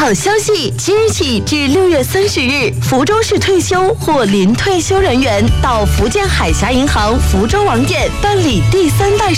好消息！即日起至6月30日，福州市退休或临退休人员到福建海峡银行福州网点办理第3代